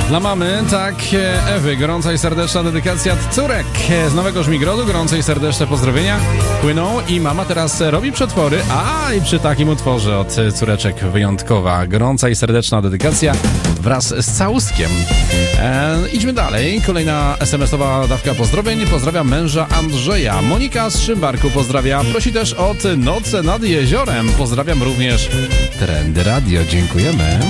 Dla mamy, tak, Ewy, gorąca i serdeczna dedykacja od córek z Nowego Żmigrodu, gorące i serdeczne pozdrowienia płyną i mama teraz robi przetwory, a i przy takim utworze od córeczek wyjątkowa, gorąca i serdeczna dedykacja wraz z całuskiem. Idźmy dalej, kolejna SMS-owa dawka pozdrowień, pozdrawiam męża Andrzeja, Monika z Szymbarku pozdrawia, prosi też od Noce nad Jeziorem, pozdrawiam również Trendy Radio, dziękujemy.